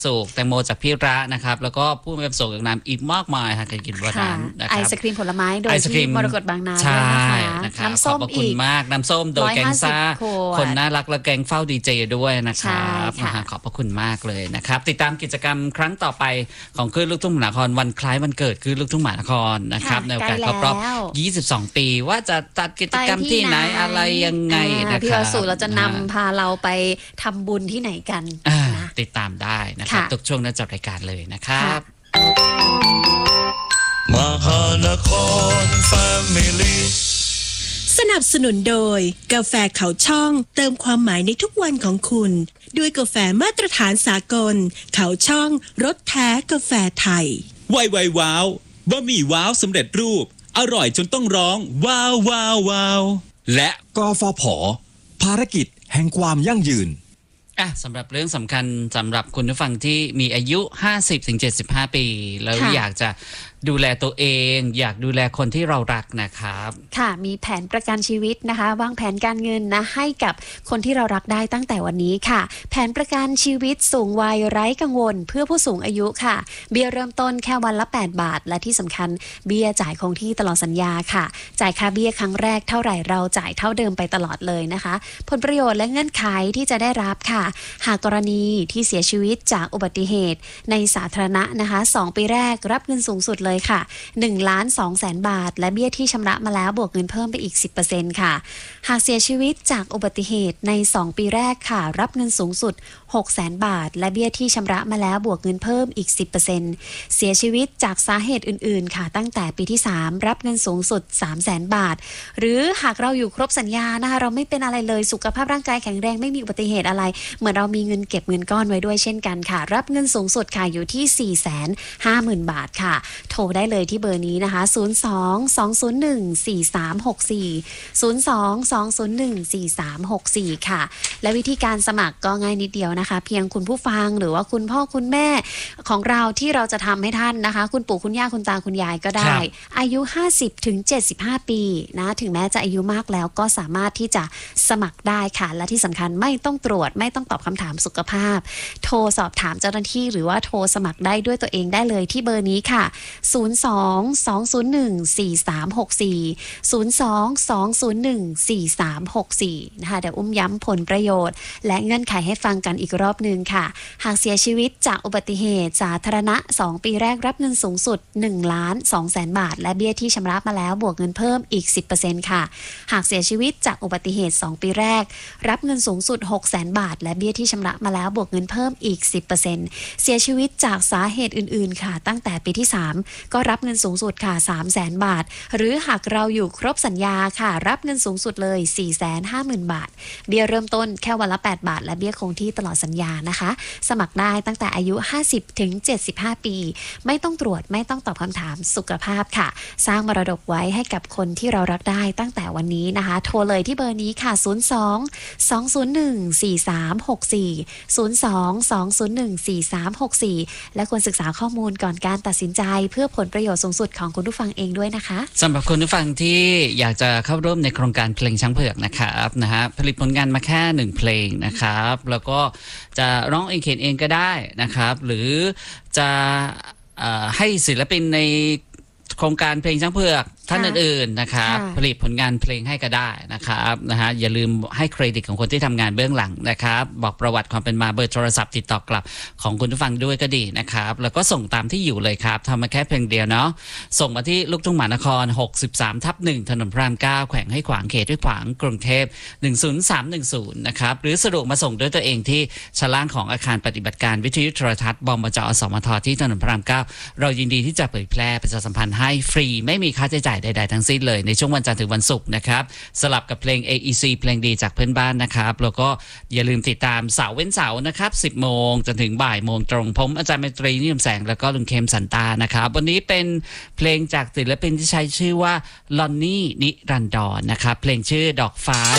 สุขแตงโมจากพี่ระนะครับแล้วก็ผู้มีความสุขอย่างนั้นอีกมากมายค่ะกินวันนั้นนะครับไอศครีมผลไม้โดยที่มรกตบางนาด้วยนะคะน้ำส้มอีกมากน้ำส้มโดยแกงซ่าคนน่ารักและแกงเฝ้าดีเจด้วยนะครับขอบพระคุณมากเลยนะครับติดตามกิจกรรมครั้งต่อไปของคลื่นลูกทุ่งมหานครวันคล้ายวันเกิดคลื่นลูกทุ่งมหานครนะครับในโอกาสครบรอบ22 ปีว่าจะจัดกิจกรรมที่ไหนอะไรยังไงนะครับพี่วสุเราจะนำพาเราไปทำบุญที่ไหนกันติดตามได้นะครับทุกช่วงนั้นจับรายการเลยนะครับมหานครแฟมิลี่สนับสนุนโดยกาแฟเขาช่องเติมความหมายในทุกวันของคุณด้วยกาแฟมาตรฐานสากลเขาช่องรสแท้กาแฟไทยไวว้าวบะหมี่ว้าวสำเร็จรูปอร่อยจนต้องร้องว้าวว้าวว้าวและกฟผ.ภารกิจแห่งความยั่งยืนสำหรับเรื่องสำคัญสำหรับคุณผู้ฟังที่มีอายุ 50-75 ปีแล้วอยากจะดูแลตัวเองอยากดูแลคนที่เรารักนะครับค่ะมีแผนประกันชีวิตนะคะวางแผนการเงินนะให้กับคนที่เรารักได้ตั้งแต่วันนี้ค่ะแผนประกันชีวิตสูงวัยไร้กังวลเพื่อผู้สูงอายุค่ะเบี้ยเริ่มต้นแค่วันละ8 บาทและที่สำคัญเบี้ยจ่ายคงที่ตลอดสัญญาค่ะจ่ายค่าเบี้ยครั้งแรกเท่าไหร่เราจ่ายเท่าเดิมไปตลอดเลยนะคะผลประโยชน์และเงื่อนไขที่จะได้รับค่ะหากกรณีที่เสียชีวิตจากอุบัติเหตุในสาธารณะนะคะ2 ปีแรกรับเงินสูงสุดเลยค่ะ1,200,000 บาทและเบี้ยที่ชำระมาแล้วบวกเงินเพิ่มไปอีก 10% ค่ะหากเสียชีวิตจากอุบัติเหตุใน2 ปีแรกค่ะรับเงินสูงสุด600,000 บาทและเบี้ยที่ชำระมาแล้วบวกเงินเพิ่มอีก 10% เสียชีวิตจากสาเหตุอื่นๆค่ะตั้งแต่ปีที่3รับเงินสูงสุด 300,000 บาทหรือหากเราอยู่ครบสัญญานะคะเราไม่เป็นอะไรเลยสุขภาพร่างกายแข็งแรงไม่มีอุบัติเหตุอะไรเหมือนเรามีเงินเก็บเงินก้อนไว้ด้วยเช่นกันค่ะรับเงินสูงสุดค่ะอยู่ที่ 450,000 บาทค่ะโทรได้เลยที่เบอร์นี้นะคะ02-201-4364 ค่ะและวิธีการสมัครก็ง่ายนิดเดียวนะคะเพียงคุณผู้ฟังหรือว่าคุณพ่อคุณแม่ของเราที่เราจะทำให้ท่านนะคะคุณปู่คุณย่าคุณตาคุณยายก็ได้อายุ 50-75 ปีนะถึงแม้จะอายุมากแล้วก็สามารถที่จะสมัครได้ค่ะและที่สำคัญไม่ต้องตรวจไม่ต้องตอบคำถามสุขภาพโทรสอบถามเจ้าหน้าที่หรือว่าโทรสมัครได้ด้วยตัวเองได้เลยที่เบอร์นี้ค่ะ02-201-4364 นะคะเดี๋ยวย้ำผลประโยชน์และเงื่อนไขให้ฟังกันอีกรอบนึงค่ะหากเสียชีวิตจากอุบัติเหตุสาธารณะ2 ปีแรกรับเงินสูงสุด 1,200,000 บาทและเบี้ยที่ชำระมาแล้วบวกเงินเพิ่มอีก 10% ค่ะหากเสียชีวิตจากอุบัติเหตุ2 ปีแรกรับเงินสูงสุด 600,000 บาทและเบี้ยที่ชำระมาแล้วบวกเงินเพิ่มอีก 10% เสียชีวิตจากสาเหตุอื่นๆค่ะตั้งแต่ปีที่3ก็รับเงินสูงสุดค่ะ 300,000 บาทหรือหากเราอยู่ครบสัญญาค่ะรับเงินสูงสุดเลย 450,000 บาทเบี้ยเริ่มต้นแค่วันละ8 บาทและเบี้ยคงที่ตลอดสัญญานะคะสมัครได้ตั้งแต่อายุ 50-75 ปีไม่ต้องตรวจไม่ต้องตอบคำถามสุขภาพค่ะสร้างมรดกไว้ให้กับคนที่เรารักได้ตั้งแต่วันนี้นะคะโทรเลยที่เบอร์นี้ค่ะ02-201-4364 และควรศึกษาข้อมูลก่อนการตัดสินใจเพื่อผลประโยชน์สูงสุดของคุณผู้ฟังเองด้วยนะคะสำหรับคุณผู้ฟังที่อยากจะเข้าร่วมในโครงการเพลงช้างเผือกนะครับผลิตผลงานมาแค่1เพลงนะครับแล้วก็จะร้องเองเขียนเองก็ได้นะครับหรือจะให้ศิลปินในโครงการเพลงช้างเผือกท่านอื่นๆนะครับผลิตผลงานเพลงให้ก็ได้นะครับอย่าลืมให้เครดิตของคนที่ทำงานเบื้องหลังนะครับบอกประวัติความเป็นมาเบอร์โทรศัพท์ติดต่อกลับของคุณผู้ฟังด้วยก็ดีนะครับแล้วก็ส่งตามที่อยู่เลยครับทำมาแค่เพลงเดียวเนาะส่งมาที่ลูกทุ่งมหานคร 63/1 ถนนพระราม 9แขวงห้วยขวางเขตห้วยขวางกรุงเทพ10310นะครับหรือสะดวกมาส่งด้วยตัวเองที่ชั้นล่างของอาคารปฏิบัติการวิทยุโทรทัศน์บมจ.อสมทที่ถนนพระราม 9เรายินดีที่จะเผยแพร่ประชาสัมพันธ์ให้ฟรีไม่มีค่าใช้จ่ายใดๆทั้งสิ้นเลยในช่วงวันจันทร์ถึงวันศุกร์นะครับสลับกับเพลง AEC เพลงดีจากเพื่อนบ้านนะครับแล้วก็อย่าลืมติดตามเสาร์เว้นเสาร์นะครับ 10 โมงจนถึงบ่ายโมงตรงผมอาจารย์ไมตรีนิยมแสงแล้วก็ลุงเคมสันตานะครับวันนี้เป็นเพลงจากศิลปินที่ใช้ชื่อว่าลอนนี่นิรันดรนะครับเพลงชื่อดอกฟ้า